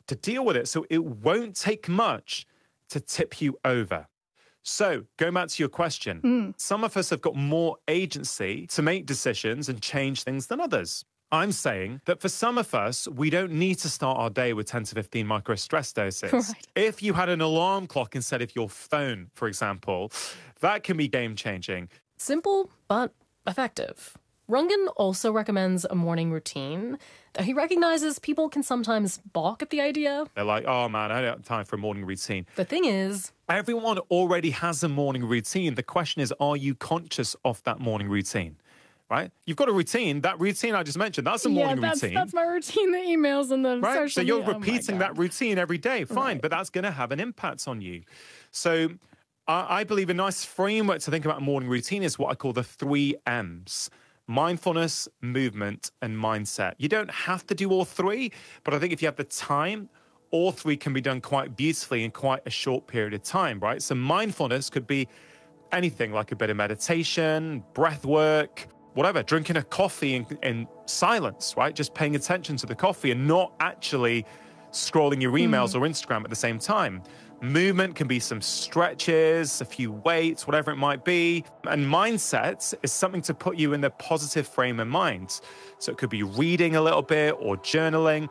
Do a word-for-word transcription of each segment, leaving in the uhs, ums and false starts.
to deal with it. So it won't take much to tip you over. So going back to your question, mm. some of us have got more agency to make decisions and change things than others. I'm saying that for some of us, we don't need to start our day with ten to fifteen micro stress doses. Right. If you had an alarm clock instead of your phone, for example, that can be game-changing. Simple, but effective. Rangan also recommends a morning routine, though he recognizes people can sometimes balk at the idea. They're like, oh man, I don't have time for a morning routine. The thing is, everyone already has a morning routine. The question is, are you conscious of that morning routine? Right? You've got a routine. That routine I just mentioned, that's a morning yeah, that's, routine. that's my routine, the emails and the right? social So you're media. repeating oh that routine every day. Fine, right. But that's going to have an impact on you. So I, I believe a nice framework to think about a morning routine is what I call the three M's. Mindfulness, movement, and mindset. You don't have to do all three, but I think if you have the time, all three can be done quite beautifully in quite a short period of time, right? So mindfulness could be anything like a bit of meditation, breath work, whatever, drinking a coffee in, in silence, right? Just paying attention to the coffee and not actually scrolling your emails mm. or Instagram at the same time. Movement can be some stretches, a few weights, whatever it might be. And mindset is something to put you in the positive frame of mind. So it could be reading a little bit or journaling.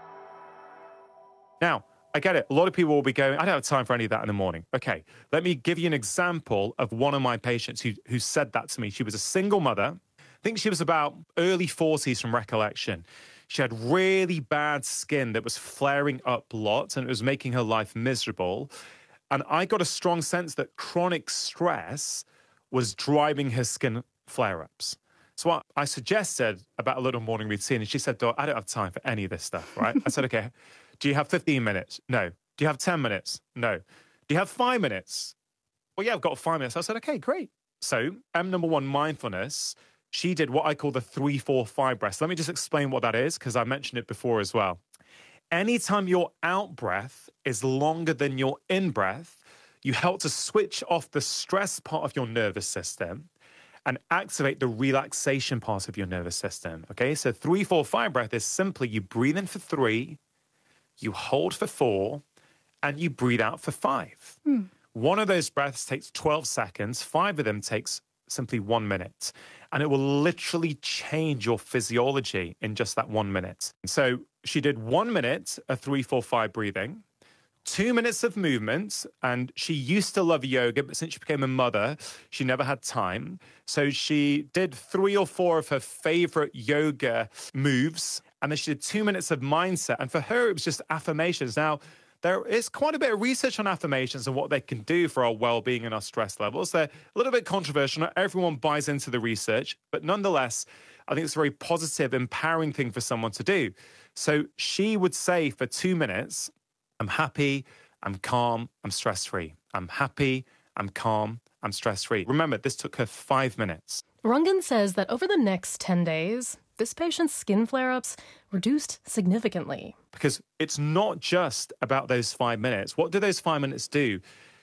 Now, I get it. A lot of people will be going, I don't have time for any of that in the morning. Okay, let me give you an example of one of my patients who, who said that to me. She was a single mother. I think she was about early forties from recollection. She had really bad skin that was flaring up lots and it was making her life miserable. And I got a strong sense that chronic stress was driving her skin flare-ups. So I, I suggested about a little morning routine and she said, Doc, I don't have time for any of this stuff, right? I said, okay, do you have fifteen minutes? No. Do you have ten minutes? No. Do you have five minutes? Well, yeah, I've got five minutes. I said, okay, great. So M number one, mindfulness. She did what I call the three, four, five breaths. Let me just explain what that is because I mentioned it before as well. Anytime your out breath is longer than your in breath, you help to switch off the stress part of your nervous system and activate the relaxation part of your nervous system. Okay, so three, four, five breath is simply you breathe in for three, you hold for four, and you breathe out for five. Hmm. One of those breaths takes twelve seconds. Five of them takes simply one minute. And it will literally change your physiology in just that one minute. So she did one minute of three, four, five breathing, two minutes of movement. And she used to love yoga, but since she became a mother, she never had time. So she did three or four of her favorite yoga moves. And then she did two minutes of mindset. And for her, it was just affirmations. Now, there is quite a bit of research on affirmations and what they can do for our well-being and our stress levels. They're a little bit controversial. Not everyone buys into the research, but nonetheless, I think it's a very positive, empowering thing for someone to do. So she would say for two minutes, I'm happy, I'm calm, I'm stress-free. I'm happy, I'm calm, I'm stress-free. Remember, this took her five minutes. Rangan says that over the next ten days, this patient's skin flare-ups reduced significantly. Because it's not just about those five minutes. What do those five minutes do?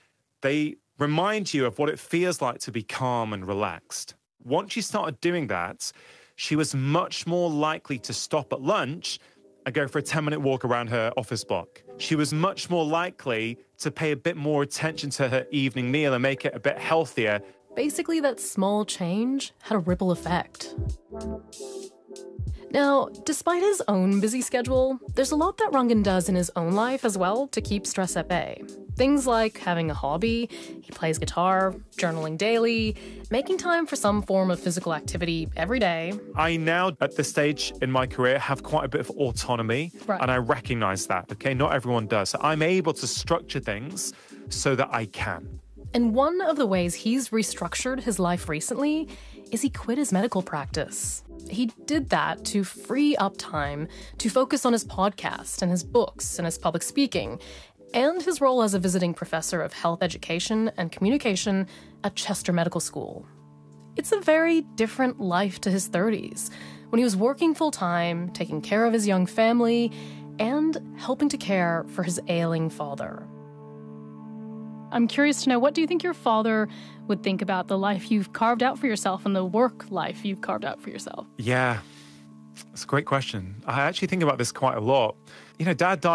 They remind you of what it feels like to be calm and relaxed. Once she started doing that, she was much more likely to stop at lunch and go for a ten-minute walk around her office block. She was much more likely to pay a bit more attention to her evening meal and make it a bit healthier. Basically, that small change had a ripple effect. Now, despite his own busy schedule, there's a lot that Rangan does in his own life as well to keep stress at bay. Things like having a hobby, he plays guitar, journaling daily, making time for some form of physical activity every day. I now, at this stage in my career, have quite a bit of autonomy, right. And I recognize that, okay? Not everyone does. So I'm able to structure things so that I can. And one of the ways he's restructured his life recently is he quit his medical practice. He did that to free up time to focus on his podcast and his books and his public speaking and his role as a visiting professor of health education and communication at Chester Medical School. It's a very different life to his thirties, when he was working full-time, taking care of his young family, and helping to care for his ailing father. I'm curious to know, what do you think your father would think about the life you've carved out for yourself and the work life you've carved out for yourself? Yeah, it's a great question. I actually think about this quite a lot. You know, Dad died